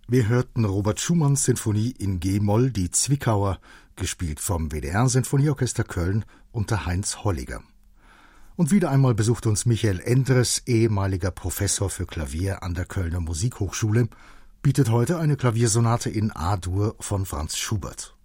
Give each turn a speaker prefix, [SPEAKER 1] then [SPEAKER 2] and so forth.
[SPEAKER 1] Wir hörten Robert Schumanns Sinfonie in G-Moll, die Zwickauer, gespielt vom WDR-Sinfonieorchester Köln unter Heinz Holliger. Und wieder einmal besucht uns Michael Endres, ehemaliger Professor für Klavier an der Kölner Musikhochschule, bietet heute eine Klaviersonate in A-Dur von Franz Schubert.